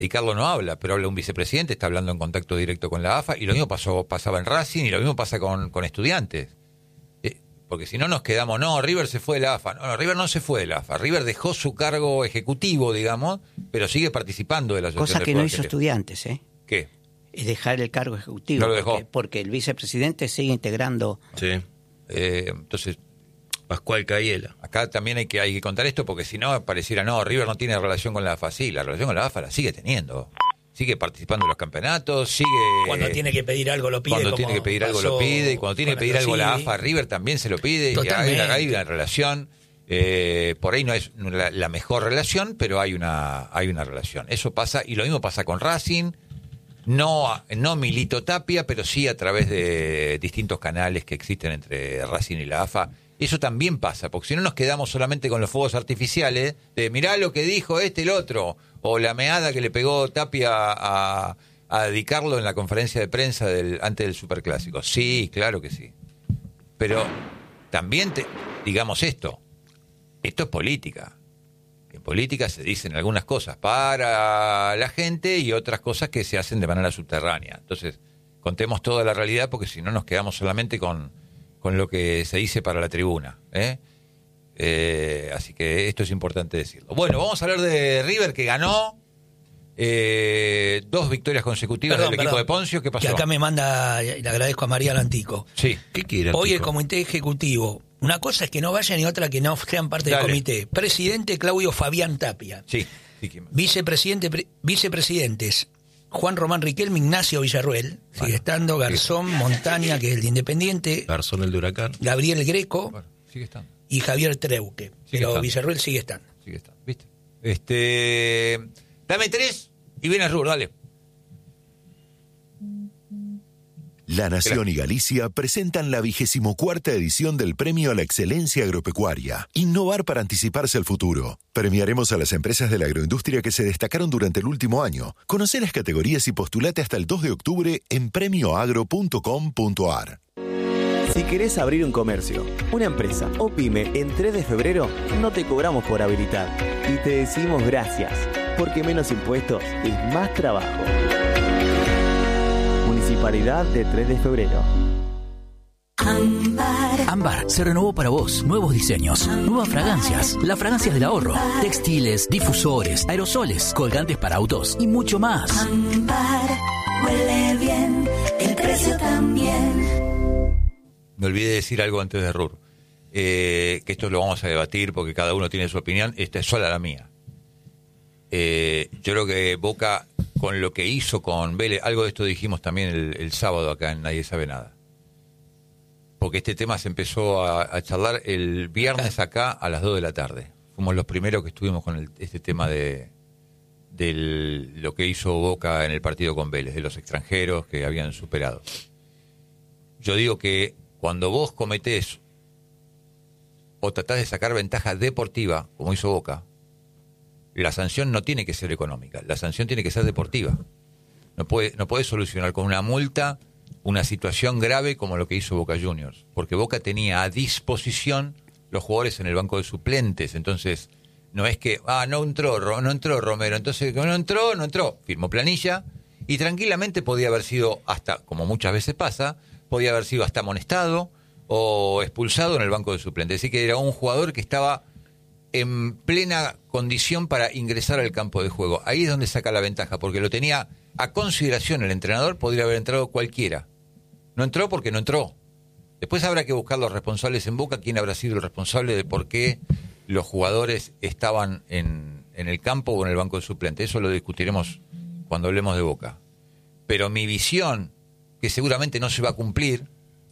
y Carlos no habla, pero habla un vicepresidente, está hablando en contacto directo con la AFA, y lo mismo pasaba en Racing, y lo mismo pasa con Estudiantes. Porque si no nos quedamos, no, River se fue de la AFA. No, River no se fue de la AFA. River dejó su cargo ejecutivo, digamos, pero sigue participando de la asociación. Cosa que no hizo Estudiantes, ¿eh? ¿Qué? Es dejar el cargo ejecutivo. No lo dejó. Porque el vicepresidente sigue integrando. Sí. Entonces, Pascual Cayela. acá también hay que contar esto, porque si no, pareciera, no, River no tiene relación con la AFA. Sí, la relación con la AFA la sigue teniendo. Sigue participando en los campeonatos, sigue... Cuando tiene que pedir algo lo pide. Cuando tiene que pedir algo lo pide, y cuando tiene que pedir algo la AFA, River también se lo pide, y hay una relación, por ahí no es la mejor relación, pero hay una relación. Eso pasa, y lo mismo pasa con Racing, no Milito Tapia, pero sí a través de distintos canales que existen entre Racing y la AFA. Eso también pasa, porque si no nos quedamos solamente con los fuegos artificiales, de mirá lo que dijo el otro, o la meada que le pegó Tapia a Di Carlo en la conferencia de prensa antes del Superclásico. Sí, claro que sí. Pero también digamos esto es política. En política se dicen algunas cosas para la gente y otras cosas que se hacen de manera subterránea. Entonces, contemos toda la realidad, porque si no nos quedamos solamente con lo que se dice para la tribuna, así que esto es importante decirlo. Bueno, vamos a hablar de River, que ganó 2 victorias consecutivas del equipo de Poncio. ¿Qué pasó? Que acá me manda, y le agradezco a María Lantico. Sí. ¿Qué quiere? Hoy el comité ejecutivo, una cosa es que no vayan y otra que no sean parte del comité. Presidente Claudio Fabián Tapia. Sí. Vicepresidentes Juan Román Riquelme, Ignacio Villarruel, sigue estando, Garzón, Montaña, que es el de Independiente, Garzón, el de Huracán, Gabriel Greco, bueno, sigue estando, y Javier Treuque, pero Villarruel sigue estando. Sigue estando, ¿viste? Dame 3 y viene Rur, dale. La Nación y Galicia presentan la 24ª edición del Premio a la Excelencia Agropecuaria. Innovar para anticiparse al futuro. Premiaremos a las empresas de la agroindustria que se destacaron durante el último año. Conoce las categorías y postulate hasta el 2 de octubre en premioagro.com.ar. Si querés abrir un comercio, una empresa o pyme en 3 de febrero, no te cobramos por habilitar. Y te decimos gracias, porque menos impuestos es más trabajo. Municipalidad de 3 de febrero. Ámbar se renovó para vos. Nuevos diseños, nuevas fragancias, las fragancias del ahorro, textiles, difusores, aerosoles, colgantes para autos y mucho más. Ámbar huele bien, el precio también. Me olvidé de decir algo antes de Rur, que esto lo vamos a debatir porque cada uno tiene su opinión. Esta es sola la mía. Yo creo que Boca, con lo que hizo con Vélez, algo de esto dijimos también el sábado acá en Nadie Sabe Nada, porque este tema se empezó a charlar el viernes acá a las 2 de la tarde. Fuimos los primeros que estuvimos con este tema de lo que hizo Boca en el partido con Vélez, de los extranjeros que habían superado. Yo digo que cuando vos cometés o tratás de sacar ventaja deportiva, como hizo Boca, la sanción no tiene que ser económica, la sanción tiene que ser deportiva. No puede solucionar con una multa una situación grave como lo que hizo Boca Juniors, porque Boca tenía a disposición los jugadores en el banco de suplentes. Entonces no es que no entró Romero, entonces no entró, firmó planilla y tranquilamente podía haber sido, hasta, como muchas veces pasa, podía haber sido hasta amonestado o expulsado en el banco de suplentes. Así que era un jugador que estaba en plena condición para ingresar al campo de juego. Ahí es donde saca la ventaja, porque lo tenía a consideración el entrenador. Podría haber entrado cualquiera. No entró porque no entró. Después habrá que buscar los responsables en Boca, quién habrá sido el responsable de por qué los jugadores estaban en el campo o en el banco de suplentes. Eso lo discutiremos cuando hablemos de Boca. Pero mi visión, que seguramente no se va a cumplir,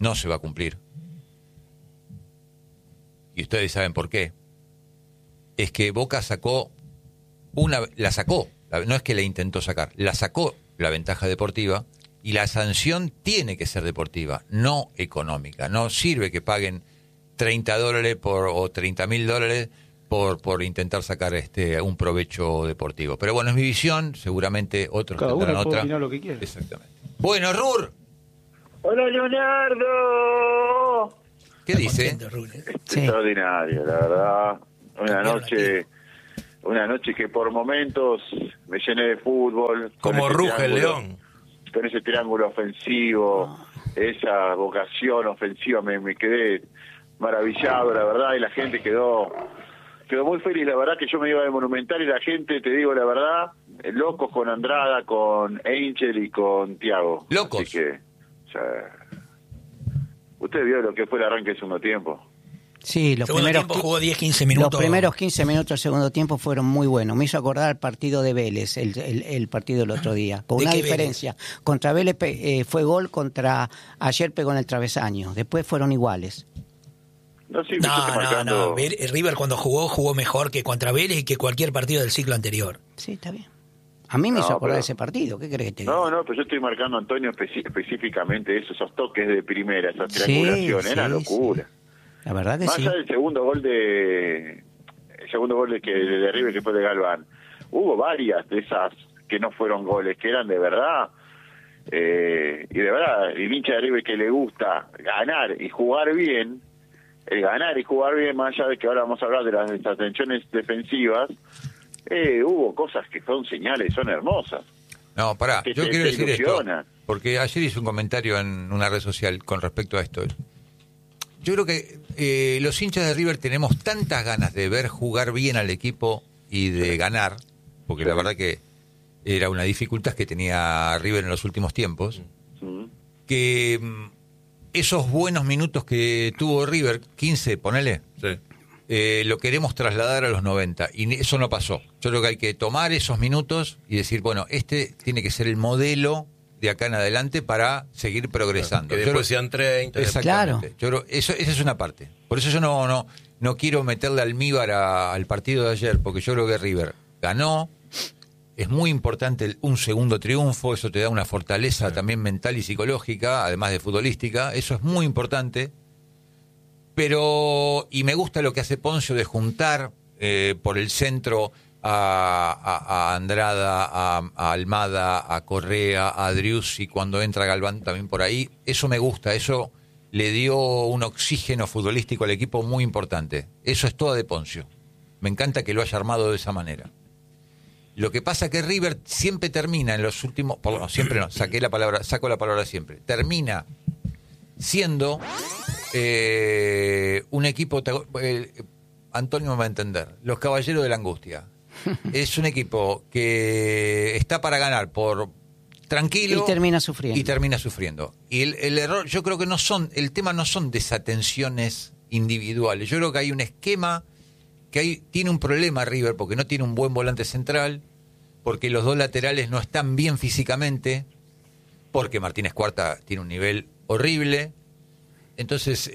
y ustedes saben por qué, es que Boca la sacó, no es que la intentó sacar, la sacó la ventaja deportiva, y la sanción tiene que ser deportiva, no económica. No sirve que paguen $30 o $30.000 por intentar sacar un provecho deportivo. Pero bueno, es mi visión, seguramente otros tendrán otra. Lo que quiere. Exactamente. Bueno, Rur. Hola, Leonardo. ¿Qué dice? Sí. Extraordinario, la verdad. Una noche Una noche que por momentos me llené de fútbol. Como ruge el León. Con ese triángulo ofensivo, esa vocación ofensiva, me quedé maravillado, la verdad, y la gente quedó muy feliz. La verdad que yo me iba de Monumental y la gente, te digo la verdad, locos con Andrada, con Angel y con Thiago. Locos. Así que, o sea, usted vio lo que fue el arranque del segundo tiempo. Sí, los primeros tiempo jugó 10-15 minutos. Los primeros 15 minutos del segundo tiempo fueron muy buenos. Me hizo acordar el partido de Vélez, el partido del otro día. Con una diferencia. Vélez? Contra Vélez fue gol, ayer pegó en el travesaño. Después fueron iguales. No, River cuando jugó mejor que contra Vélez y que cualquier partido del ciclo anterior. Sí, está bien. A mí me hizo acordar ese partido. ¿Qué crees que te diga? No, pero yo estoy marcando, Antonio, específicamente esos toques de primera, esas triangulaciones. Era locura. Sí. La verdad que Más allá del segundo gol de River, que fue de Galván, hubo varias de esas que no fueron goles, que eran de verdad, y de verdad, el hincha de River que le gusta ganar y jugar bien, más allá de que ahora vamos a hablar de las desatenciones defensivas, hubo cosas que son señales, son hermosas. No, pará, yo quiero decir ilusionan. esto, porque ayer hice un comentario en una red social con respecto a esto. Yo creo que los hinchas de River tenemos tantas ganas de ver jugar bien al equipo y de ganar, porque la verdad que era una dificultad que tenía River en los últimos tiempos, que esos buenos minutos que tuvo River, 15, ponele, lo queremos trasladar a los 90, y eso no pasó. Yo creo que hay que tomar esos minutos y decir, bueno, este tiene que ser el modelo de acá en adelante para seguir progresando. Que después sean 30. Exactamente. Claro. Yo creo, esa es una parte. Por eso yo no quiero meterle almíbar al partido de ayer, porque yo creo que River ganó. Es muy importante un segundo triunfo, eso te da una fortaleza también mental y psicológica, además de futbolística. Eso es muy importante. Y me gusta lo que hace Poncio de juntar por el centro a Andrada, a Almada, a Correa, a Driussi, cuando entra Galván también por ahí. Eso me gusta, eso le dio un oxígeno futbolístico al equipo muy importante. Eso es todo de Poncio. Me encanta que lo haya armado de esa manera. Lo que pasa que River siempre termina en los últimos... siempre no, saco la palabra siempre. Termina siendo un equipo... Antonio me va a entender. Los Caballeros de la Angustia. Es un equipo que está para ganar por tranquilo y termina sufriendo. Y el error, yo creo que el tema no son desatenciones individuales. Yo creo que hay un esquema tiene un problema River porque no tiene un buen volante central, porque los dos laterales no están bien físicamente, porque Martínez Cuarta tiene un nivel horrible. Entonces,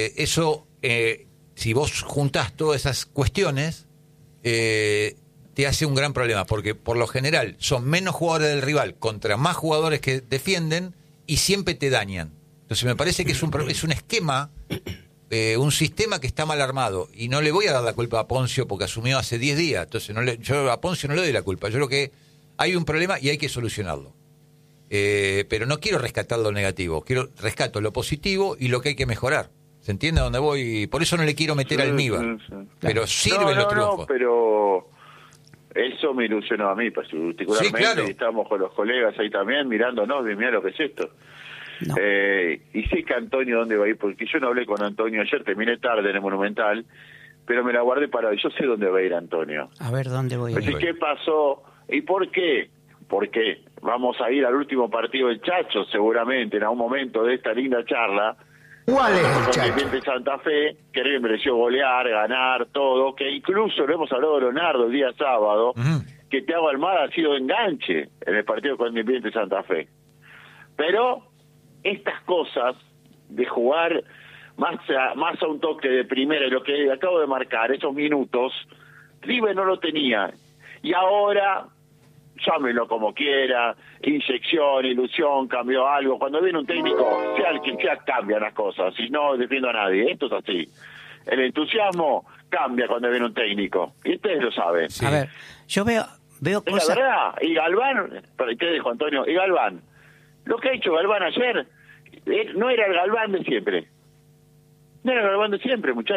si vos juntás todas esas cuestiones, te hace un gran problema, porque por lo general son menos jugadores del rival contra más jugadores que defienden y siempre te dañan. Entonces me parece que es un esquema, un sistema que está mal armado, y no le voy a dar la culpa a Poncio porque asumió hace 10 días. Entonces yo a Poncio no le doy la culpa. Yo creo que hay un problema y hay que solucionarlo. Pero no quiero rescatar lo negativo, rescato lo positivo y lo que hay que mejorar. ¿Se entiende a dónde voy? Por eso no le quiero meter almíbar. Pero sirve los triunfos. No, pero eso me ilusionó a mí particularmente. Sí, claro. Y estábamos con los colegas ahí también mirándonos, mirá lo que es esto. No. Y sé que Antonio dónde va a ir, porque yo no hablé con Antonio ayer, terminé tarde en el Monumental, pero me la guardé para hoy. Yo sé dónde va a ir Antonio. A ver dónde voy a ir. ¿Qué pasó? ¿Y por qué? Porque vamos a ir al último partido del Chacho, seguramente, en algún momento de esta linda charla. ¿Cuál es el Chacho? Independiente Santa Fe, que River mereció golear, ganar, todo, que incluso lo hemos hablado de Leonardo el día sábado, que Thiago Almada ha sido enganche en el partido con Independiente Santa Fe. Pero estas cosas de jugar más a un toque de primera, y lo que acabo de marcar, esos minutos, River no lo tenía. Y ahora, llámelo como quiera, inyección, ilusión, cambió algo. Cuando viene un técnico, sea el que sea, cambian las cosas. Y no defiendo a nadie, esto es así. El entusiasmo cambia cuando viene un técnico. Y ustedes lo saben. Sí. A ver, yo veo cosas... Es la verdad. Y Galván, ¿qué dijo Antonio? Y Galván, lo que ha hecho Galván ayer no era el Galván de siempre. No era el Galván de siempre, muchachos.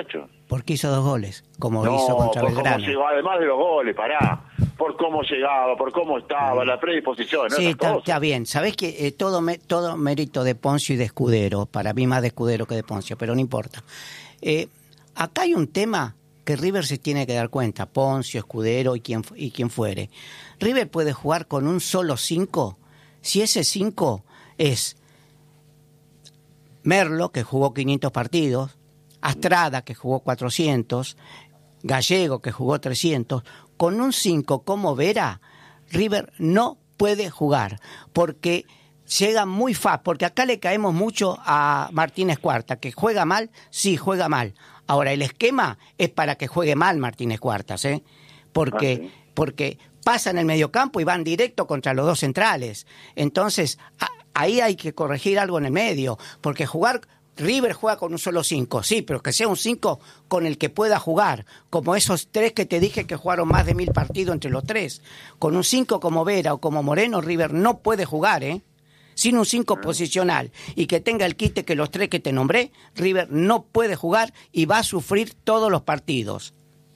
Porque hizo 2 goles, como No, hizo contra por cómo Belgrano. llegó, además de los goles, por cómo llegaba, por cómo estaba, la predisposición, Sí, esas cosas. está bien. Sabés que todo mérito de Poncio y de Escudero, para mí más de Escudero que de Poncio, pero no importa. Acá hay un tema que River se tiene que dar cuenta, Poncio, Escudero y quien fuere. River puede jugar con un solo 5, si ese 5 es Merlo, que jugó 500 partidos, Astrada, que jugó 400, Gallego, que jugó 300, con un 5 como Vera, River no puede jugar, porque llega muy fácil, porque acá le caemos mucho a Martínez Cuarta, que juega mal, sí, juega mal. Ahora, el esquema es para que juegue mal Martínez Cuartas, porque pasan el mediocampo y van directo contra los 2 centrales. Entonces, ahí hay que corregir algo en el medio, porque River juega con un solo 5, sí, pero que sea un 5 con el que pueda jugar, como esos 3 que te dije que jugaron más de 1000 partidos entre los 3. Con un 5 como Vera o como Moreno, River no puede jugar, sin un 5 posicional y que tenga el quite que los 3 que te nombré, River no puede jugar y va a sufrir todos los partidos.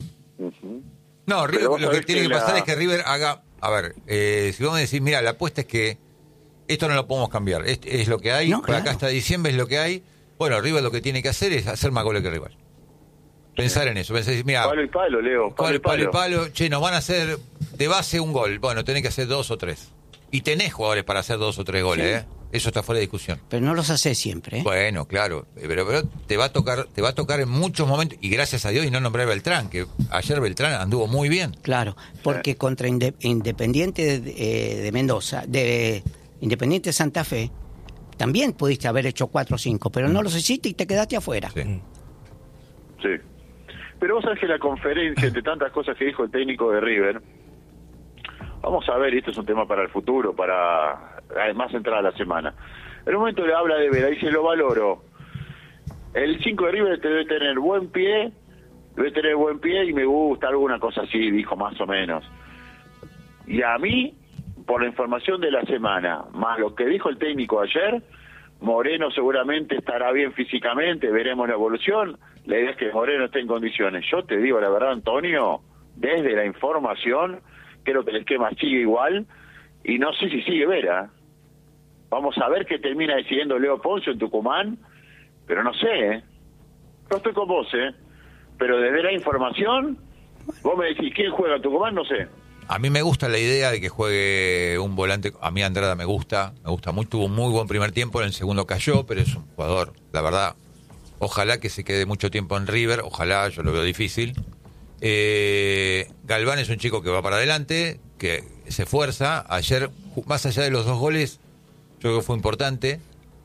No, River, lo que tiene que pasar es que River haga... A ver, si vos me decís, mira, la apuesta es que esto no lo podemos cambiar, es lo que hay, No, por acá hasta diciembre es lo que hay. Bueno, River lo que tiene que hacer es hacer más goles que rival. Pensar en eso, pensar, mira, Palo y palo, Leo. Palo y palo. Che, nos van a hacer de base un gol. Bueno, tenés que hacer 2 o 3. Y tenés jugadores para hacer 2 o 3 goles, Eso está fuera de discusión. Pero no los haces siempre, Bueno, claro, pero te va a tocar en muchos momentos, y gracias a Dios, y no nombrar a Beltrán, que ayer Beltrán anduvo muy bien. Claro, porque contra Independiente de Mendoza, de Independiente Santa Fe, también pudiste haber hecho 4 o 5, pero no los hiciste y te quedaste afuera. Sí. Pero vos sabés que la conferencia, entre tantas cosas que dijo el técnico de River, vamos a ver, y esto es un tema para el futuro, para además entrar a la semana. En un momento le habla de Vera, dice, lo valoro. El 5 de River debe tener buen pie y me gusta, alguna cosa así, dijo más o menos. Y a mí, por la información de la semana, más lo que dijo el técnico ayer, Moreno seguramente estará bien físicamente, veremos la evolución. La idea es que Moreno esté en condiciones. Yo te digo la verdad, Antonio, desde la información, creo que el esquema sigue igual y no sé si sigue Vera. Vamos a ver qué termina decidiendo Leo Poncio en Tucumán, pero no sé, No estoy con vos, pero desde la información, vos me decís, ¿quién juega en Tucumán? No sé. A mí me gusta la idea de que juegue un volante. A mí Andrada me gusta mucho. Tuvo un muy buen primer tiempo, en el segundo cayó, pero es un jugador, la verdad. Ojalá que se quede mucho tiempo en River, ojalá, yo lo veo difícil. Galván es un chico que va para adelante, que se esfuerza. Ayer, más allá de los 2 goles, yo creo que fue importante.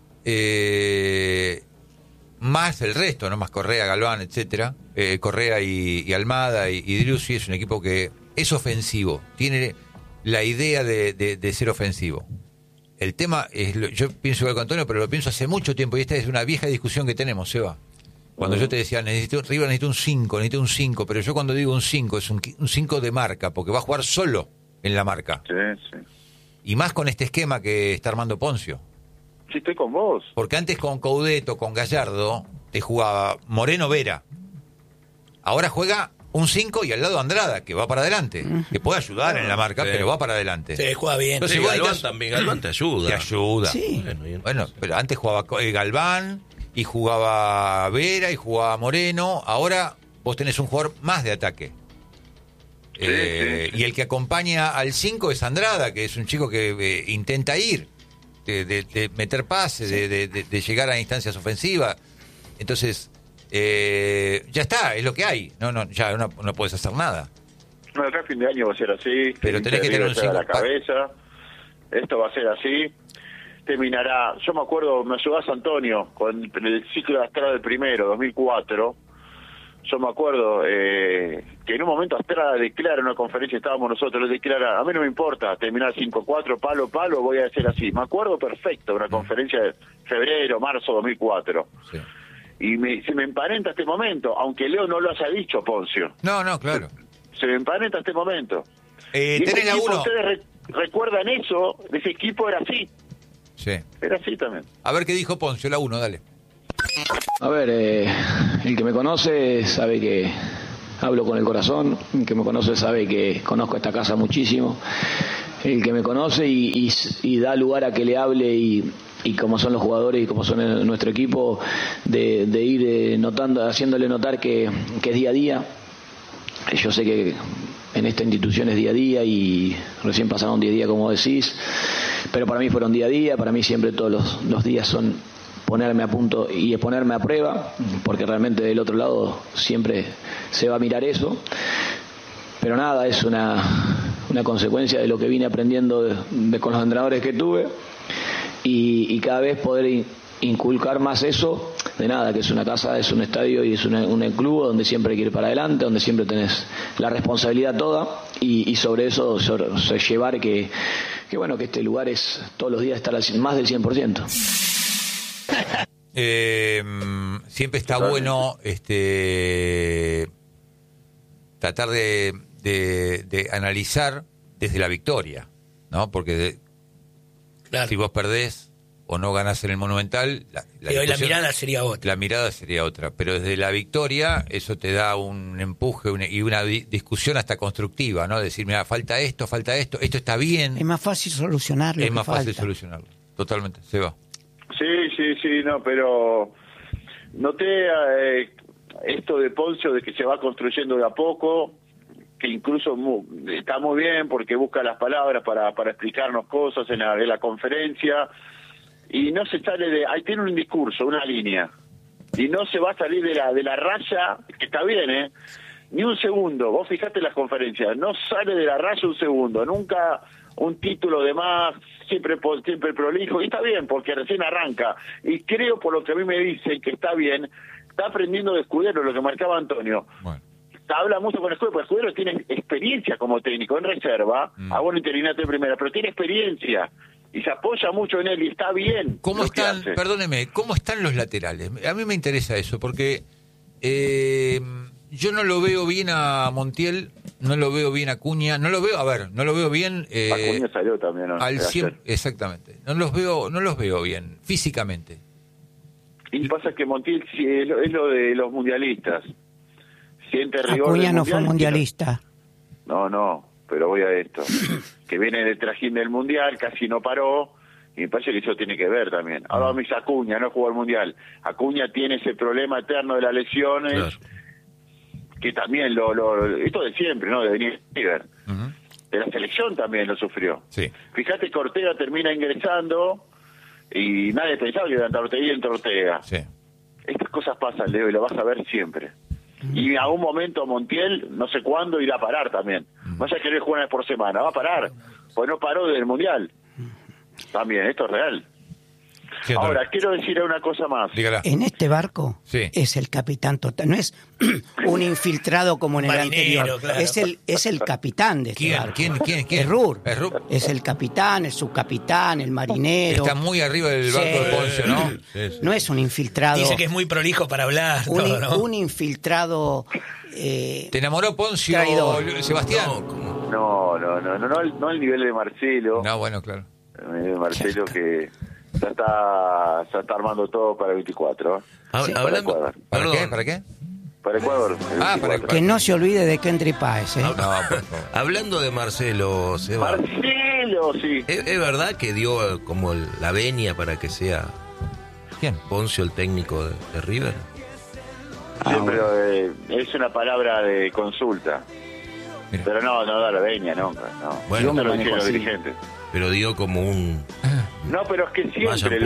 Más el resto, ¿no? Más Correa, Galván, etcétera. Correa y Almada y Driussi es un equipo que es ofensivo, tiene la idea de ser ofensivo. El tema es, yo pienso igual con Antonio, pero lo pienso hace mucho tiempo, y esta es una vieja discusión que tenemos, Seba. Cuando yo te decía, River necesita un 5, pero yo cuando digo un 5, es un 5 de marca, porque va a jugar solo en la marca. Sí. Y más con este esquema que está armando Poncio. Sí, estoy con vos. Porque antes con Coudet, con Gallardo, te jugaba Moreno Vera. Ahora juega un 5 y al lado Andrada, que va para adelante, que puede ayudar en la marca, pero va para adelante. Sí, juega bien. Entonces, Galván también, Galván te ayuda. Te ayuda. Sí. Bueno, pero antes jugaba Galván, y jugaba Vera, y jugaba Moreno. Ahora vos tenés un jugador más de ataque. Sí. Y el que acompaña al 5 es Andrada, que es un chico que intenta ir, de meter pases, de llegar a instancias ofensivas. Entonces... ya está, es lo que hay. Ya no puedes hacer nada. No, acá a fin de año va a ser así. Pero tenés que tener un 5 a la cabeza. Esto va a ser así. Terminará. Yo me acuerdo, me ayudás, Antonio, con el ciclo de Astrada del primero, 2004. Yo me acuerdo que en un momento Astrada declara en una conferencia, estábamos nosotros, declara, a mí no me importa terminar 5-4, palo, voy a hacer así. Me acuerdo perfecto, una conferencia de febrero, marzo 2004. Sí. Y se me emparenta este momento, aunque Leo no lo haya dicho, Poncio. No, claro. Se me emparenta este momento. Tenés la 1. ¿Ustedes recuerdan eso? Ese equipo era así. Sí. Era así también. A ver qué dijo Poncio, la 1, dale. A ver, el que me conoce sabe que hablo con el corazón, el que me conoce sabe que conozco esta casa muchísimo, el que me conoce y da lugar a que le hable y como son los jugadores y como son nuestro equipo, de ir notando, haciéndole notar que es día a día. Yo sé que en esta institución es día a día y recién pasaron 10 días como decís, pero para mí fueron día a día, para mí siempre todos los días son ponerme a punto y ponerme a prueba, porque realmente del otro lado siempre se va a mirar eso, pero nada, es una consecuencia de lo que vine aprendiendo con los entrenadores que tuve y cada vez poder inculcar más eso, de nada, que es una casa, es un estadio y es un club donde siempre hay que ir para adelante, donde siempre tenés la responsabilidad toda y sobre eso llevar que bueno, que este lugar es todos los días estar más del 100%. Siempre está bueno tratar de analizar desde la victoria, ¿no? Porque claro, si vos perdés o no ganás en el Monumental, la mirada sería otra. La mirada sería otra, pero desde la victoria eso te da un empuje y una discusión hasta constructiva, ¿no? Decir, mira, falta esto esto está bien. Es más fácil solucionarlo. Es más fácil solucionarlo, totalmente, se va. Sí, no, pero noté esto de Poncio de que se va construyendo de a poco, que incluso está muy bien porque busca las palabras para explicarnos cosas en la conferencia y no se sale ahí tiene un discurso, una línea y no se va a salir de la raya, que está bien, ni un segundo. Vos fijate en las conferencias, no sale de la raya un segundo, nunca un título de más, siempre prolijo, y está bien porque recién arranca, y creo por lo que a mí me dicen que está bien, está aprendiendo de Escudero, lo que marcaba Antonio. Bueno. Habla mucho con Escudero, porque Escudero tiene experiencia como técnico en reserva, bueno, interinato de primera, pero tiene experiencia y se apoya mucho en él y está bien. ¿Cómo están, perdóneme, cómo están los laterales? A mí me interesa eso, porque yo no lo veo bien a Montiel, no lo veo bien a Acuña, no lo veo bien... Acuña salió también, ¿no? Al 100, exactamente, no los veo bien, físicamente. Y pasa que Montiel es lo de los mundialistas. Siente rigor. Acuña no fue mundialista. No, pero voy a esto. Que viene del trajín del mundial, casi no paró, y me parece que eso tiene que ver también. Ahora me dice Acuña, no jugó al mundial. Acuña tiene ese problema eterno de las lesiones, claro, que también esto de siempre, ¿no? De venir River. De la selección también lo sufrió. Sí. Fíjate que Ortega termina ingresando y nadie pensaba que iba a entrar Ortega y entra Ortega. Sí. Estas cosas pasan, Leo, y lo vas a ver siempre. Y a un momento Montiel, no sé cuándo, irá a parar también. No sé, querer jugar una vez por semana, va a parar, pues no paró desde el Mundial. También, esto es real. Sí, ahora, quiero decir una cosa más. Dígala. En este barco es el capitán total, no es un infiltrado como en el anterior, claro. es el capitán de este barco. ¿Quién? Es Rur. Es el capitán, el subcapitán, el marinero. Está muy arriba del barco de Poncio, ¿no? Sí. No es un infiltrado. Dice que es muy prolijo para hablar. Un infiltrado... ¿Te enamoró Poncio, Sebastián? No al nivel de Marcelo. No, bueno, claro. El nivel de Marcelo que... Se está armando todo para el 24. Sí. ¿Para qué? Para Ecuador. Que no se olvide de Kendry Páez. No, por favor. Hablando de Marcelo, Seba. Marcelo, sí. ¿Es verdad que dio como la venia para que sea Poncio el técnico de River? Sí, pero es una palabra de consulta. Mira. Pero no da la venia, no. Bueno, no lo dicen los dirigentes. Pero dio como un... No, pero es que siempre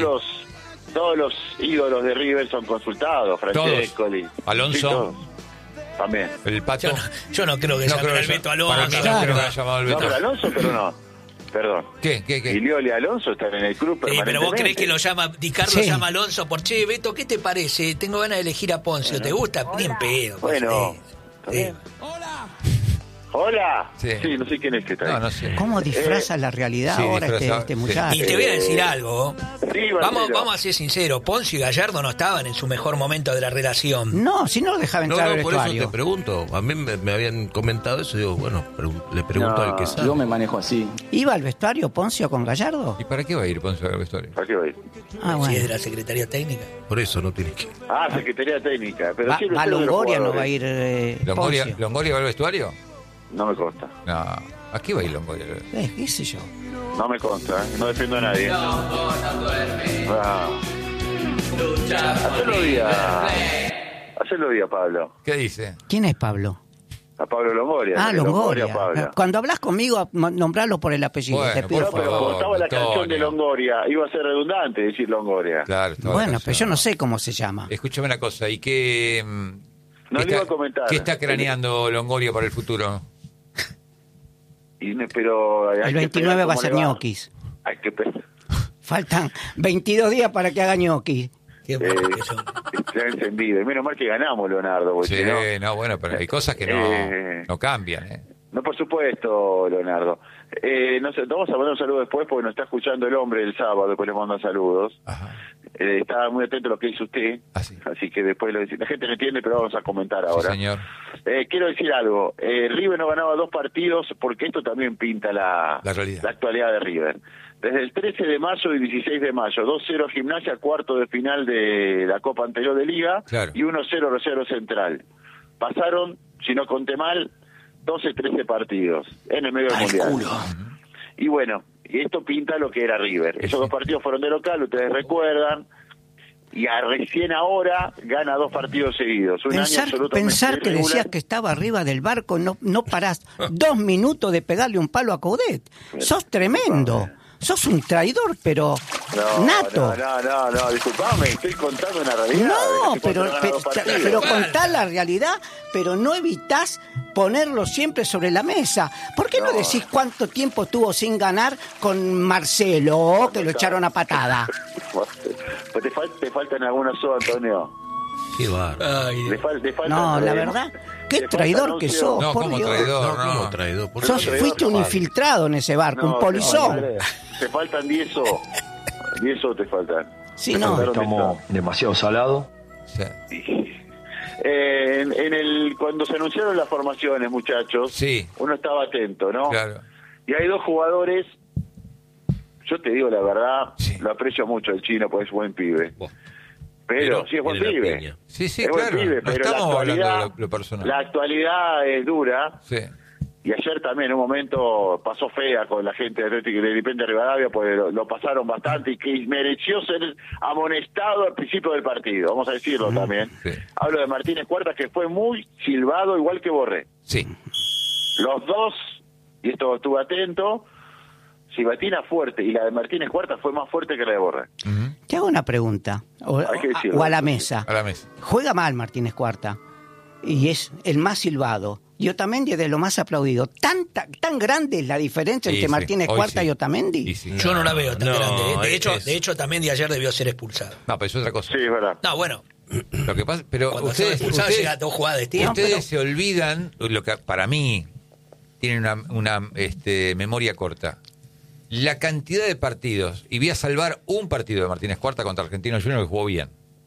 todos los ídolos de River son consultados. Francesco, Alonso. También. El Pato. Yo no creo que llame al Beto Alonso. Pero Alonso, pero no. Perdón. ¿Qué? Guilioli y Alonso están en el club permanentemente. Pero vos creés que lo llama, Di Carlo llama a Alonso por Beto, ¿qué te parece? Tengo ganas de elegir a Poncio. ¿Te gusta? Ni en pedo. Bueno, está bien. Hola. Sí. No sé quién es que está ahí. No sé. ¿Cómo disfraza la realidad sí, ahora disfraza, este muchacho? Y te voy a decir algo. Sí, Vamos a ser sinceros. Poncio y Gallardo no estaban en su mejor momento de la relación. No, si no lo dejaba entrar al por eso vestuario. te pregunto. A mí me habían comentado eso. Digo, bueno, le pregunto al que sabe. Yo me manejo así. ¿Iba al vestuario Poncio con Gallardo? ¿Y para qué va a ir Poncio al vestuario? ¿Para qué va a ir? Ah, Si bueno. es de la Secretaría Técnica. Por eso no tiene que... Secretaría Técnica. Pero sí, Va el Longoria, de los no va a ir ¿Longoria, Poncio. ¿Longoria va al vestuario? No me consta. No. ¿A qué va a ir Longoria? ¿Qué sé yo? No me consta, no defiendo a nadie. Hacelo día, Pablo. ¿Qué dice? ¿Quién es Pablo? A Pablo Longoria. Ah, Longoria. Pablo. Cuando hablas conmigo, nombralo por el apellido. Bueno, te pido No, pero como estaba la canción de Longoria, iba a ser redundante decir Longoria. Claro, Bueno, pero yo no sé cómo se llama. Escúchame una cosa, ¿y qué, No qué le iba a comentar. qué está craneando Longoria para el futuro? Pero El 29 va a ser ñoquis. Hay que esperar. Faltan 22 días para que haga ñoquis. Está encendido. Y menos mal que ganamos, Leonardo. Porque Sí, no, no, bueno, pero hay cosas que no cambian, ¿eh? No, por supuesto, Leonardo. No sé, vamos a mandar un saludo después porque nos está escuchando el hombre el sábado, después le mando saludos. Ajá. Está muy atento a lo que dice usted, así que después la gente no entiende, pero vamos a comentar ahora. Sí, señor. Quiero decir algo, River no ganaba 2 partidos porque esto también pinta la actualidad de River. Desde el 13 de mayo y 16 de mayo, 2-0 Gimnasia, cuarto de final de la Copa anterior de Liga, claro, y 1-0 Rosario Central. Pasaron, si no conté mal, 12-13 partidos en el medio del Mundial. Y bueno, y esto pinta lo que era River. Esos 2 partidos fueron de local, ustedes recuerdan, y recién ahora gana 2 partidos seguidos. Un año absolutamente Pensar que irregular. decías que estaba arriba del barco, no parás 2 minutos de pegarle un palo a Coudet. Sos tremendo. Sos un traidor, pero nato. No, disculpame, estoy contando una realidad. No, Estoy contando ganar 2 partidos. pero contás la realidad, pero no evitás ponerlo siempre sobre la mesa. ¿Por qué no decís cuánto tiempo tuvo sin ganar con Marcelo, que lo echaron a patada? Pues te faltan algunas sodas, Antonio. Qué bárbaro. Le faltan, No, la verdad, qué traidor que sos, No, por como Dios. traidor, No, no. como traidor. ¿Por Sos, qué? fuiste un infiltrado en ese barco, un polizón. Te faltan 10 o. 10 o te faltan. Sí, no. Estamos demasiado salados. Cuando se anunciaron las formaciones, muchachos, uno estaba atento, ¿no? Claro. Y hay 2 jugadores, yo te digo la verdad, lo aprecio mucho el chino porque es buen pibe. Pero sí es buen pibe. Sí, es buen claro. pibe, No pero estamos hablando de lo personal. la actualidad es dura. Sí. Y ayer también en un momento pasó fea con la gente de Atlético y de Independiente Rivadavia, porque lo pasaron bastante y que mereció ser amonestado al principio del partido, vamos a decirlo también. Sí. Hablo de Martínez Cuartas, que fue muy silbado, igual que Borré. Sí. Los dos, y esto estuve atento, silbatina fuerte, y la de Martínez Cuartas fue más fuerte que la de Borré. Te hago una pregunta, Hay que decirlo. o a la mesa. A la mesa. Juega mal Martínez Cuarta, y es el más silbado. Y Otamendi es de lo más aplaudido. ¿Tan grande es la diferencia entre Martínez Cuarta y Otamendi? Yo no la veo tan grande. De hecho, Otamendi ayer debió ser expulsado. No, pero es otra cosa. Sí, es verdad. No, bueno. Lo que pasa, pero Cuando son expulsados llega a 2 jugadas de tiempo. Ustedes se olvidan, lo que para mí tienen una memoria corta. La cantidad de partidos, y voy a salvar un partido de Martínez Cuarta contra Argentinos Juniors que jugó bien.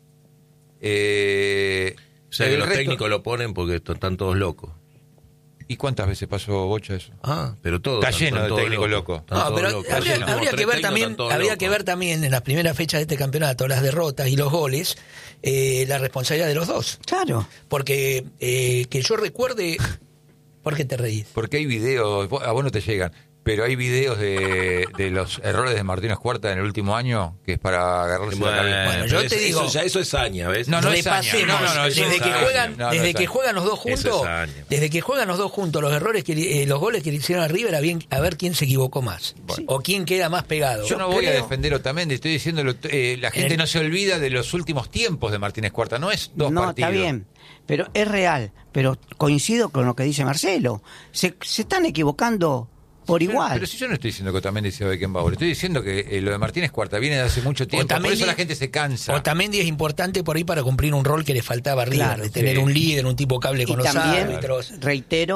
O sea, que los técnicos lo ponen porque están todos locos. ¿Y cuántas veces pasó, Bocha, eso? Pero todo. Está lleno de técnicos locos. No, pero habría que ver también en las primeras fechas de este campeonato, las derrotas y los goles, la responsabilidad de los dos. Claro. Porque que yo recuerde... ¿Por qué te reís? Porque hay videos, a vos no te llegan, pero hay videos de los errores de Martínez Cuarta en el último año que es para agarrarse la cabeza. Bueno, yo te digo... Eso es saña, ¿ves? No es saña. Desde que juegan los dos juntos, los errores los goles que le hicieron a River, a ver quién se equivocó más. Bueno. O quién queda más pegado. Yo no voy a defender a Otamendi, estoy diciendo, la gente no se olvida de los últimos tiempos de Martínez Cuarta, no es 2 partidos. No, está bien, pero es real. Pero coincido con lo que dice Marcelo. Se están equivocando por igual. Pero si yo no estoy diciendo que Otamendi sea Beckenbauer, estoy diciendo que lo de Martínez Cuarta viene de hace mucho tiempo, por eso la gente se cansa. Otamendi es importante por ahí para cumplir un rol que le faltaba a River, de tener un líder, un tipo cable con los árbitros. Reitero,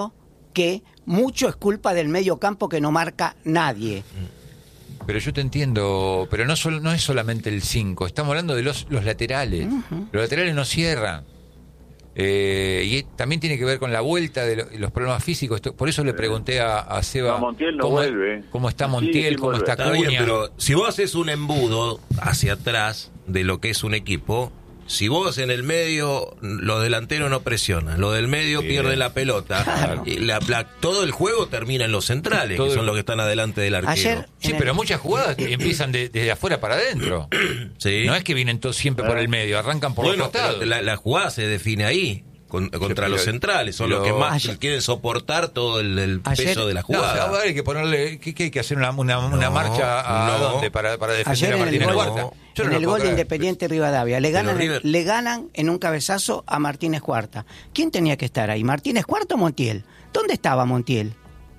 que mucho es culpa del medio campo que no marca nadie. Pero yo te entiendo, pero no es solamente el 5, estamos hablando de los laterales. Los laterales no cierran. Y también tiene que ver con la vuelta de los problemas físicos. Por eso le pregunté a Seba cómo está Montiel, cómo está Acuña. Bien, pero si vos haces un embudo hacia atrás de lo que es un equipo, si vos en el medio los delanteros no presionan, los del medio pierden la pelota, claro. Y todo el juego termina en los centrales, que son los que están adelante del arquero. Sí, pero muchas jugadas que empiezan desde afuera para adentro. Sí. No es que vienen todos siempre por el medio, arrancan por los costados. La jugada se define ahí. Contra los centrales, son los que más quieren soportar todo el peso de la jugada. No, hay que ponerle, ¿qué hay que hacer una marcha a dónde para defender a Martínez Cuarta? En el gol de Independiente Rivadavia le ganan en un cabezazo a Martínez Cuarta. ¿Quién tenía que estar ahí? ¿Martínez Cuarta o Montiel? ¿Dónde estaba Montiel?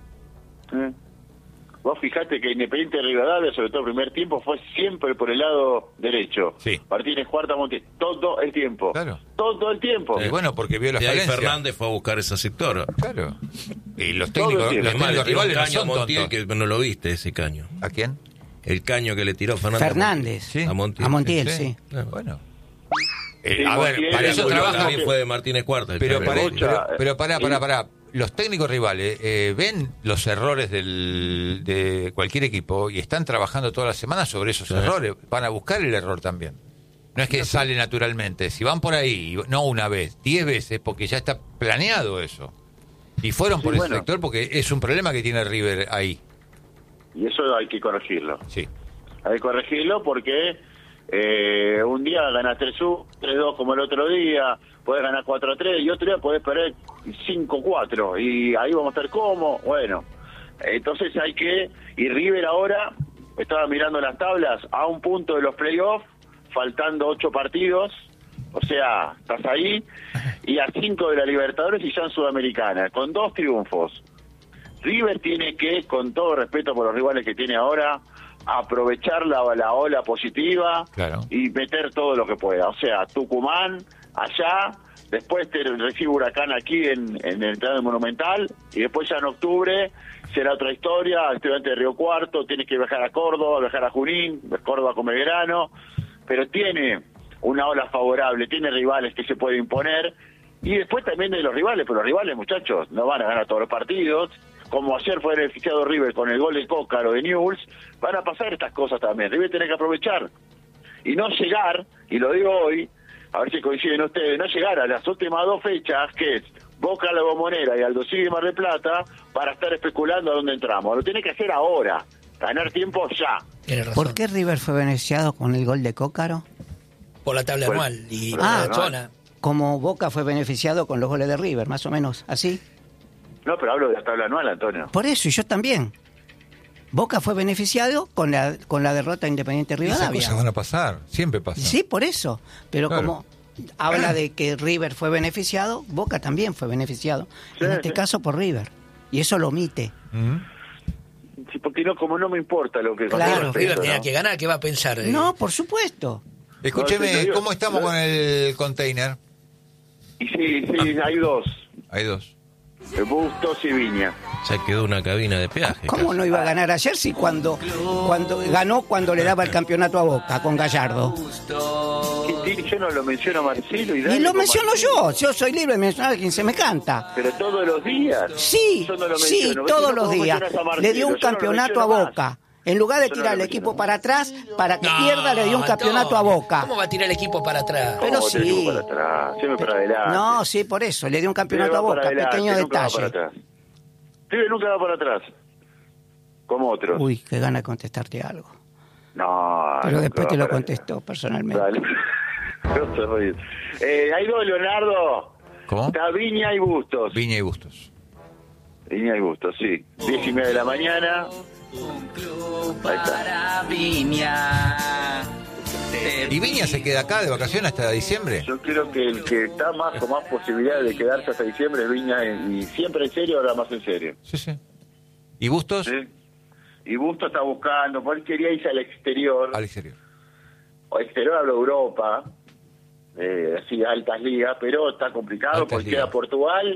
Vos fijate que Independiente Rivadavia, sobre todo el primer tiempo, fue siempre por el lado derecho. Sí. Martínez Cuarta, Montiel, todo el tiempo. Claro. Todo el tiempo. Y bueno, porque vio la falencia. Fernández fue a buscar ese sector. Claro. Y los técnicos rivales no son Montiel, que no lo viste ese caño. ¿A quién? El caño que le tiró Fernández. ¿Sí? A Montiel. A Montiel, sí. Bueno. A ver, para eso trabaja. También fue de Martínez Cuarta. Pero pará. Los técnicos rivales ven los errores de cualquier equipo y están trabajando toda la semana sobre esos errores. Van a buscar el error también. No es que sale naturalmente. Si van por ahí, no una vez, 10 veces, porque ya está planeado eso. Y fueron por ese sector porque es un problema que tiene River ahí. Y eso hay que corregirlo. Sí. Hay que corregirlo porque un día ganas 3-1, 3-2 como el otro día, podés ganar 4-3 y otro día podés perder 5-4 y ahí vamos a estar como, bueno, entonces hay que, y River ahora, estaba mirando las tablas, a un punto de los playoffs, faltando 8 partidos, o sea, estás ahí, y a 5 de la Libertadores y ya en Sudamericana, con 2 triunfos. River tiene que, con todo respeto por los rivales que tiene ahora, aprovechar la ola positiva, claro, y meter todo lo que pueda. O sea, Tucumán, allá, después te recibe Huracán aquí en el Estadio Monumental, y después ya en octubre será otra historia, Estudiante de Río Cuarto, tienes que viajar a Córdoba, viajar a Junín, Córdoba con Belgrano, pero tiene una ola favorable, tiene rivales que se puede imponer, y después también de los rivales, pero los rivales, muchachos, no van a ganar todos los partidos. Como ayer fue beneficiado River con el gol de Cócaro de Newell's, van a pasar estas cosas también. River tiene que aprovechar y no llegar, y lo digo hoy, a ver si coinciden ustedes, no llegar a las últimas 2 fechas, que es Boca La Bombonera y Aldo Civi Mar del Plata, para estar especulando a dónde entramos. Lo tiene que hacer ahora, ganar tiempo ya. ¿Por qué River fue beneficiado con el gol de Cócaro? Por la tabla anual y la zona. Como Boca fue beneficiado con los goles de River, más o menos, ¿así? No, pero hablo de la tabla anual, Antonio. Por eso, y yo también. Boca fue beneficiado con la derrota de Independiente Rivadavia. Esas cosas van a pasar, siempre pasan. Sí, por eso. Pero claro, como habla de que River fue beneficiado, Boca también fue beneficiado. Sí, en este caso por River. Y eso lo omite. Sí, porque no, como no me importa lo que... Claro, River tenía que ganar, ¿qué va a pensar? No, por supuesto. Escúcheme, ¿cómo estamos con el container? Y sí, hay 2. Hay 2. Bustos y Viña. Se quedó una cabina de peaje. ¿Cómo casi no iba a ganar ayer si cuando ganó cuando le daba el campeonato a Boca con Gallardo? Yo no lo menciono a Marcelo y lo menciono yo soy libre de mencionar a quien se me canta. Pero todos los días. Sí, todos los días. Le dio un campeonato a Boca. En lugar de tirar el equipo para atrás, para que pierda, le dio un campeonato a Boca. ¿Cómo va a tirar el equipo para atrás? Pero sí. Para atrás, siempre para adelante. No, sí, por eso, le dio un campeonato a Boca, pequeño detalle. River nunca va para atrás, como otros. Uy, qué gana de contestarte algo. No. Pero después te lo contestó personalmente. Dale. Hay 2, Leonardo. ¿Cómo? Está Viña y Bustos. Viña y Bustos. Viña y Bustos, sí. 10:30 de la mañana. Un club para Viña. ¿Y Viña se queda acá de vacaciones hasta diciembre? Yo creo que el que está con más posibilidades de quedarse hasta diciembre es Viña, y siempre en serio, ahora más en serio. Sí. ¿Y Bustos? Sí. Y Bustos está buscando, porque él quería irse al exterior. Al exterior. O exterior, hablo de Europa, así altas ligas, pero está complicado porque queda Portugal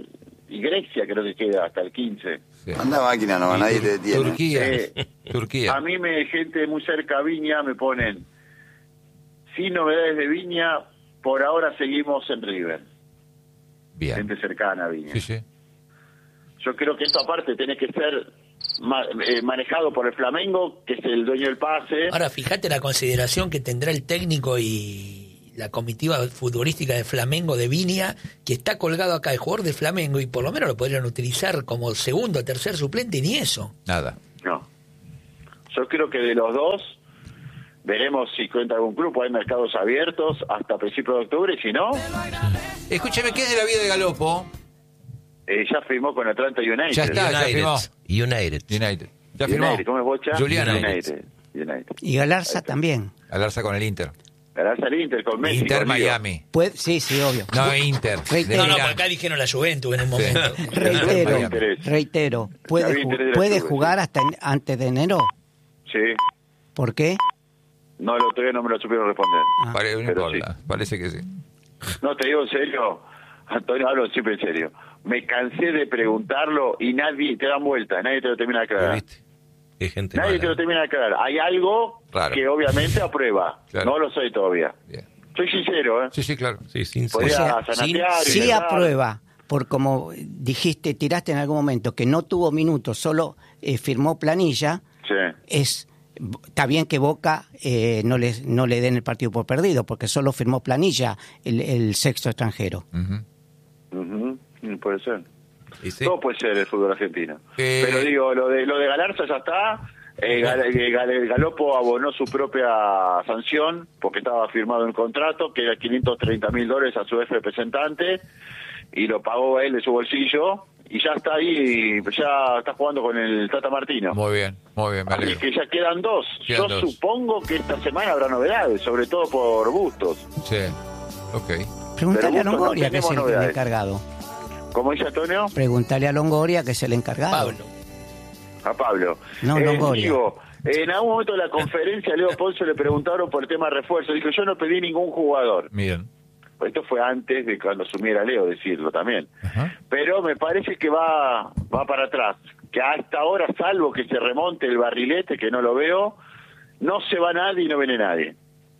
y Grecia creo que queda hasta el 15. Sí. Anda máquina, no, nadie te detiene. Turquía. A mí gente muy cerca a Viña me ponen, sin novedades de Viña, por ahora seguimos en River. Bien. Gente cercana a Viña. Sí. Yo creo que esto aparte tiene que ser manejado por el Flamengo, que es el dueño del pase. Ahora, fíjate la consideración que tendrá el técnico y la comitiva futbolística de Flamengo de Viña, que está colgado acá el jugador de Flamengo, y por lo menos lo podrían utilizar como segundo o tercer suplente, y ni eso. Nada. No. Yo creo que de los dos, veremos si cuenta algún grupo, hay mercados abiertos hasta principios de octubre, y si no... Escúcheme, ¿qué es de la vida de Galopo? Ya firmó con Atlanta United. Ya está, ya firmó. United. Ya firmó. United, ¿cómo es, Bocha? Julián United. Y Galarza también. Galarza con el Inter. Galarza el Inter con Messi. Inter conmigo. Miami. Sí, obvio. No, Inter. No, por acá dijeron la Juventus en un momento. Reitero. ¿Puede jugar hasta antes de enero? Sí. ¿Por qué? No, todavía no me lo supieron responder. No importa, sí. Parece que sí. No, te digo en serio, Antonio, hablo siempre en serio. Me cansé de preguntarlo y nadie te dan vuelta, nadie te lo termina de aclarar. Nadie te lo termina de aclarar. Hay algo claro. que obviamente aprueba. Claro. No lo sé todavía. Bien. Soy sincero, ¿eh? Sí, claro. Sí, sincero. Sí aprueba, por como dijiste, tiraste en algún momento, que no tuvo minutos, solo firmó planilla. Sí. Está bien que Boca no le den el partido por perdido, porque solo firmó planilla el sexto extranjero. Puede ser. Todo puede ser el fútbol argentino. Pero digo, lo de Galarza ya está. Galopo abonó su propia sanción porque estaba firmado un contrato que era $530,000 a su ex representante y lo pagó él de su bolsillo. Y ya está ahí, ya está jugando con el Tata Martino. Muy bien, me alegro. Así que ya quedan dos. Yo supongo que esta semana habrá novedades, sobre todo por Bustos. Sí, ok. Pregúntale a Longoria, que es el encargado. ¿Cómo dice Antonio? Pregúntale a Longoria, que es el encargado. A Pablo. No, Longoria. Digo, en algún momento de la conferencia a Leo Ponce le preguntaron por el tema de refuerzo. Dijo, yo no pedí ningún jugador. Bien. Esto fue antes de cuando asumiera Leo decirlo también. Pero me parece que va para atrás. Que hasta ahora, salvo que se remonte el barrilete, que no lo veo, no se va nadie y no viene nadie.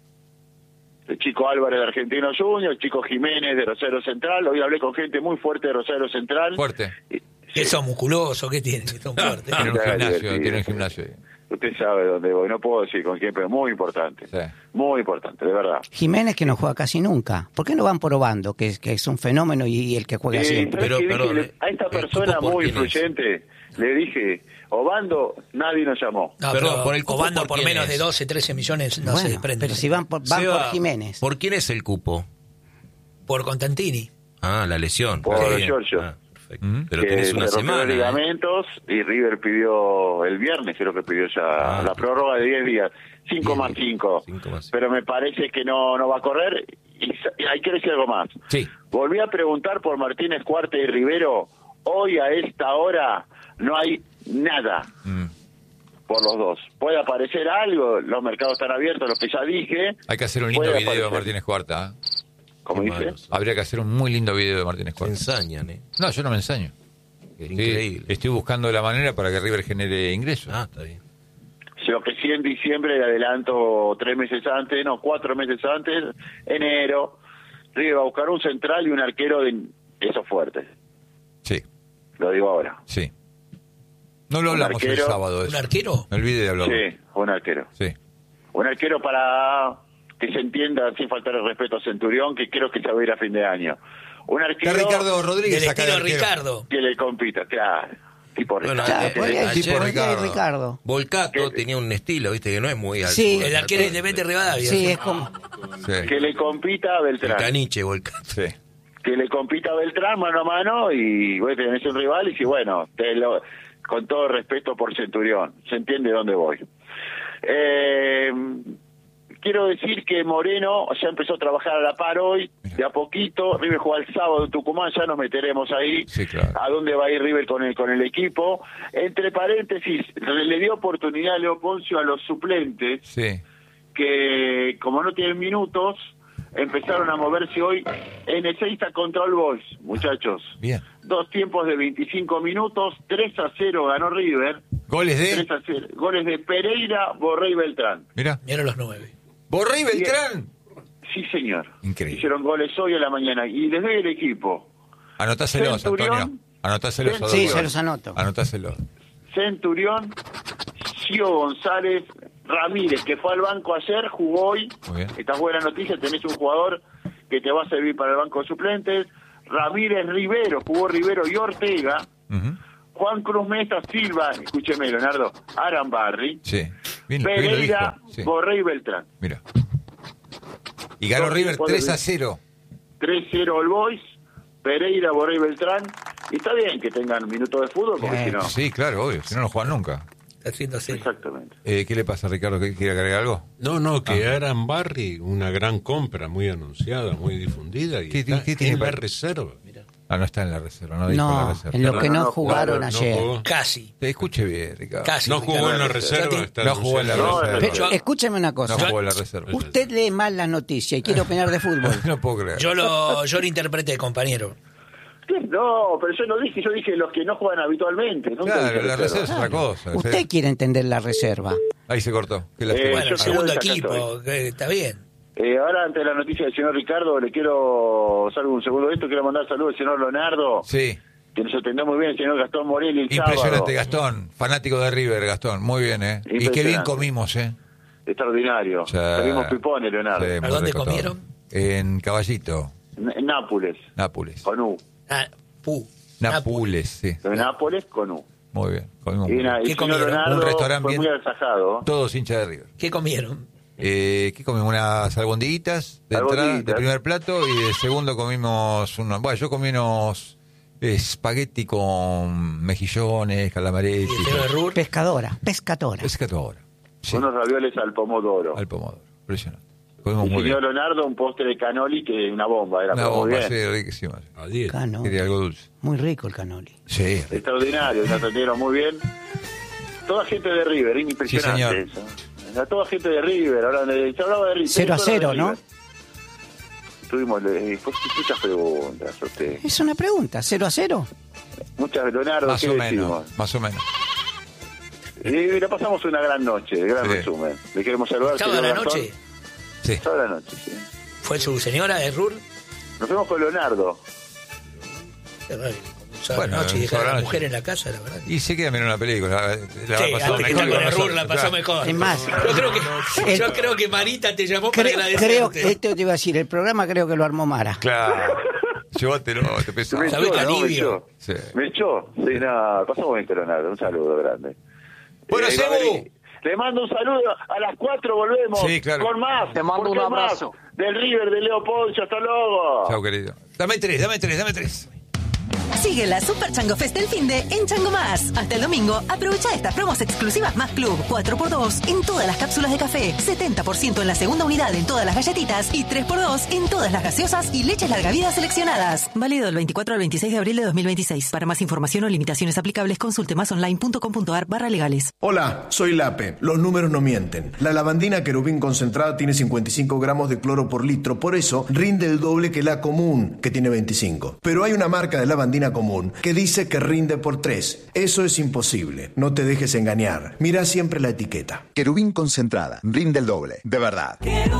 El chico Álvarez de Argentino Junior, el chico Jiménez de Rosario Central. Hoy hablé con gente muy fuerte de Rosario Central. Fuerte. ¿Qué son musculosos? ¿Qué tienen? Son fuertes. Tienen un gimnasio. Usted sabe dónde voy, no puedo decir con quién, pero muy importante. Sí. Muy importante, de verdad. Jiménez, que no juega casi nunca. ¿Por qué no van por Obando, que es un fenómeno y el que juega siempre? Pero a esta persona muy influyente le dije, Obando, nadie nos llamó. No, pero por el cupo, Obando por menos de 12, 13 millones no se desprende. Pero si van por Jiménez. ¿Por quién es el cupo? Por Constantini. Ah, la lesión. Por Giorgio. Pero tenés una semana. Ligamentos y River pidió el viernes, creo que pidió ya la prórroga de 10 días, 5 más 5. Pero me parece que no va a correr. Y hay que decir algo más. Sí. Volví a preguntar por Martínez Cuarte y Rivero. Hoy a esta hora no hay nada por los dos. Puede aparecer algo, los mercados están abiertos, lo que ya dije. Hay que hacer un lindo video de Martínez Cuarta. ¿Cómo dice? Habría que hacer un muy lindo video de Martínez Cuarta. Se ensañan, No, yo no me ensaño. Increíble. Estoy buscando la manera para que River genere ingresos. Está bien. Lo que sí en diciembre le adelanto 4 meses antes, enero, River va a buscar un central y un arquero de esos fuertes. Sí. Lo digo ahora. Sí. No lo hablamos el sábado. ¿Un arquero? Me olvidé de hablarlo. Sí, un arquero. Sí. Un arquero para que se entienda sin faltar el respeto a Centurión, que creo que se va a ir a fin de año. Un arquero... Está Ricardo Rodríguez. Del estilo Ricardo. Que le compita, claro. Tipo Ricardo. Volcato tenía un estilo, viste, que no es muy alto. Sí. El arquero Independiente Rivadavia. Sí, es como... Que le compita a Beltrán. Caniche, Volcato. Sí. Que le compita a Beltrán mano a mano y vos tenés un rival y si bueno, con todo respeto por Centurión, se entiende dónde voy. Quiero decir que Moreno ya empezó a trabajar a la par hoy, de a poquito. River juega el sábado en Tucumán, ya nos meteremos ahí. Sí, claro. A dónde va a ir River con el equipo. Entre paréntesis, le dio oportunidad a Leo Poncio a los suplentes, sí, que como no tienen minutos, empezaron a moverse hoy en Ezeiza contra All Boys, muchachos. Bien. 2 tiempos de 25 minutos, 3-0 ganó River. ¿Goles de? 3-0. Goles de Pereira, Borré y Beltrán. Mira. Mira los 9. ¿Borré y Beltrán? Sí, señor. Increíble. Hicieron goles hoy a la mañana. Y les doy el equipo. Anotáselos, Centurión, Antonio. Anotáselos. Sí, se los anoto. Anotáselos. Centurión, Cio González, Ramírez, que fue al banco ayer, jugó hoy. Muy bien. Esta es buena noticia, tenés un jugador que te va a servir para el banco de suplentes. Ramírez, Rivero, jugó Rivero y Ortega. Juan Cruz Mesa, Silva, escúcheme, Leonardo, Arambarri. Sí. Bien Pereira, lo dijo. Sí. Borré y Beltrán. Mira. Y ganó River 3-0. 3-0 All Boys, Pereira, Borré y Beltrán. Y está bien que tengan minutos de fútbol, porque si no... Sí, claro, obvio. Si no, no juegan nunca. Haciendo así. Exactamente. ¿Qué le pasa, Ricardo? ¿Quiere agregar algo? No, que Arambarri, una gran compra, muy anunciada, muy difundida, y ¿Qué está tiene en la para- reserva. Ah, no está en la reserva, no dijo la reserva. en lo que no jugaron no ayer. jugó. Casi. Te escuche bien, Ricardo. Casi. No jugó en la reserva. Está No jugó en la anunciado. reserva. Pero, escúcheme una cosa. No jugó en la reserva. Usted lee mal las noticias y quiere opinar de fútbol. No puedo creer. Yo lo interpreté, compañero. No, pero yo no dije, yo dije los que no juegan habitualmente. Nunca Claro, dije la reserva es otra cosa. Usted quiere entender la reserva. Ahí se cortó. Qué Eh, lástima. Bueno, yo el segundo creo que acá equipo, que está bien. Ahora, ante la noticia del señor Ricardo, le quiero, salvo un segundo de esto, quiero mandar saludos al señor Leonardo, Sí. que nos atendió muy bien, el señor Gastón Morelli el Impresionante, sábado. Gastón. Fanático de River, Gastón. Muy bien, ¿eh? Y qué bien Impresionante. comimos, ¿eh? Extraordinario. Sí. Salimos pipones, Leonardo. Sí, muy dónde rico todo. comieron? En Caballito, En Nápoles, Nápoles. con U. Ah, Nápoles, sí. En Nápoles, con U. Muy bien. Comimos Y muy bien. el ¿Qué señor comieron? Leonardo Un restaurante fue bien- muy agasajado. Todos hinchas de River. ¿Qué comieron? ¿Qué comimos? Unas albondiguitas de entrada, Albondiguitas. de primer plato, y de segundo comimos yo comí unos espagueti con mejillones, calamaretti. ¿Y el señor de Rur? Pescadora. Pescadora. Sí, Unos ravioles al pomodoro. al pomodoro. Impresionante. Comimos Y muy señor bien. Leonardo, un postre de canoli que una bomba. Era Una muy bomba, bien. sí, riquísima. A 10. Cano. Quería algo dulce. Muy rico el canoli. Sí, rico. Extraordinario, nos atendieron muy bien. Toda gente de River, impresionante Sí, señor. eso. Era toda gente de River, se hablaba de River. 0-0, ¿no? Tuvimos muchas preguntas a usted. Es una pregunta. 0-0. Muchas, Leonardo, Más ¿qué o decimos? menos, más o menos. Y la pasamos una gran noche, gran Sí. resumen. Le queremos saludar. ¿Sábado a señor la Gastón. noche? Sí. Sábado a la noche, sí. ¿Fue su señora de Rur? Nos fuimos con Leonardo. Qué raro, sábado a Bueno, la noche y dejar sábado a a la la mujer noche. en la casa, la verdad. Y se queda mirando una película. La Sí, pasó antes que mejor estar con el nosotros, Rur la pasó claro. mejor. Es más, Yo creo que Marita te llamó para creo, agradecerte. esto te iba a decir, el programa creo que lo armó Mara. Claro. Llévatelo, te pesaba. Me ¿Sabés echó, que ¿no? Me alivio? echó. Sí. Me echó. Sí, nada, pasamos bien, Leonardo. Un saludo grande. Bueno, va a Sebu. venir. Le mando un saludo. A las 4 volvemos. Sí, claro. Con más. Te mando porque un es más abrazo. Del River, de Leo Poncho. Hasta luego. Chao, querido. Dame tres. Sigue la Super Chango Fest del finde en Chango Más. Hasta el domingo, aprovecha estas promos exclusivas Más Club. 4x2 en todas las cápsulas de café, 70% en la segunda unidad en todas las galletitas y 3x2 en todas las gaseosas y leches larga vida seleccionadas. Válido del 24 al 26 de abril de 2026. Para más información o limitaciones aplicables, consulte másonline.com.ar/legales. Hola, soy Lape. Los números no mienten. La lavandina querubín concentrada tiene 55 gramos de cloro por litro, por eso rinde el doble que la común, que tiene 25. Pero hay una marca de lavandina común que dice que rinde por 3. Eso es imposible. No te dejes engañar. Mira siempre la etiqueta. Querubín concentrada. Rinde el doble. De verdad.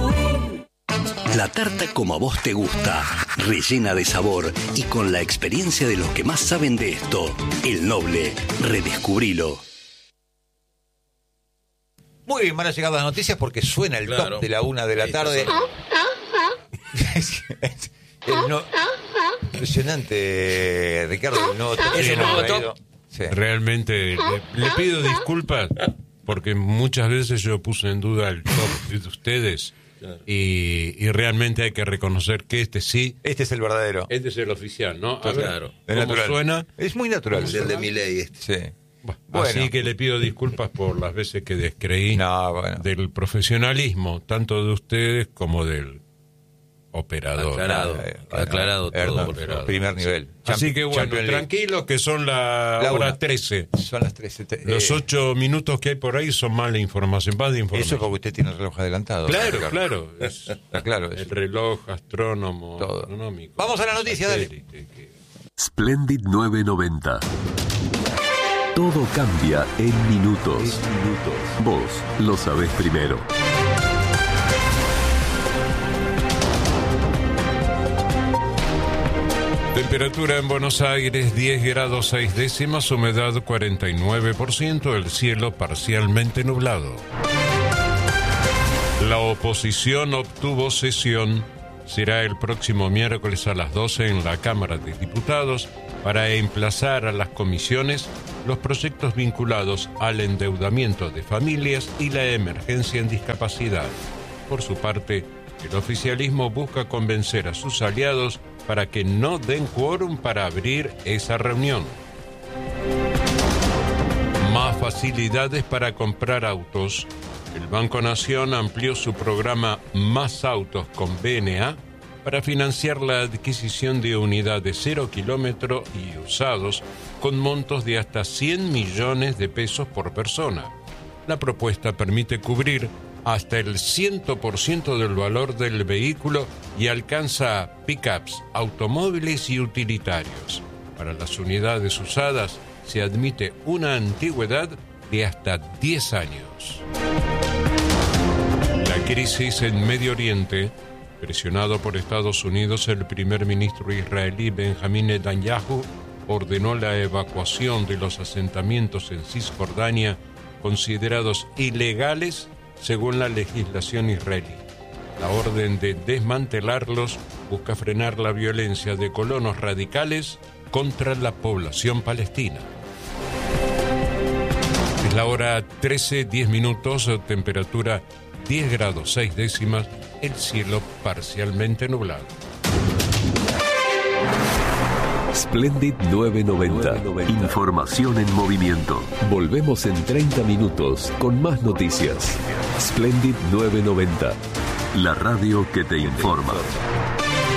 La tarta como a vos te gusta, rellena de sabor y con la experiencia de los que más saben de esto. El Noble, redescubrilo. Muy bien, van a llegar las noticias porque suena el top de la 1 de la tarde. Impresionante, Ricardo, el nuevo top. ¿Ese nuevo traído. top? Sí. Realmente le pido disculpas porque muchas veces yo puse en duda el top de ustedes y realmente hay que reconocer que este sí. Este es el verdadero. Este es el oficial, ¿no? A ver, Claro. Es ¿cómo natural. suena? Es muy natural. Es el de Milei este. Sí. Bueno. Así que le pido disculpas por las veces que descreí del profesionalismo, tanto de ustedes como del operador. Aclarado todo. Operador, primer nivel. Así que bueno, tranquilos que son la hora 13. Son las 13. Los 8 minutos que hay por ahí son mala información, más de información. Eso es porque usted tiene el reloj adelantado. Claro. Claro. El reloj astrónomo, astronómico. Vamos a la noticia, dale. Splendid 990. Todo cambia en minutos. Vos lo sabés primero. Temperatura en Buenos Aires 10 grados 6 décimas, humedad 49%, el cielo parcialmente nublado. La oposición obtuvo sesión. Será el próximo miércoles a las 12 en la Cámara de Diputados para emplazar a las comisiones los proyectos vinculados al endeudamiento de familias y la emergencia en discapacidad. Por su parte, el oficialismo busca convencer a sus aliados para que no den quórum para abrir esa reunión. Más facilidades para comprar autos. El Banco Nación amplió su programa Más Autos con BNA para financiar la adquisición de unidades 0 kilómetro y usados con montos de hasta 100 millones de pesos por persona. La propuesta permite cubrir hasta el 100% del valor del vehículo y alcanza pickups, automóviles y utilitarios. Para las unidades usadas se admite una antigüedad de hasta 10 años. La crisis en Medio Oriente, presionado por Estados Unidos, el primer ministro israelí Benjamín Netanyahu ordenó la evacuación de los asentamientos en Cisjordania considerados ilegales según la legislación israelí. La orden de desmantelarlos busca frenar la violencia de colonos radicales contra la población palestina. Es la hora 13:10 minutos, temperatura 10 grados 6 décimas, el cielo parcialmente nublado. Splendid 990. Información en movimiento. Volvemos en 30 minutos con más noticias. Splendid 990. La radio que te informa.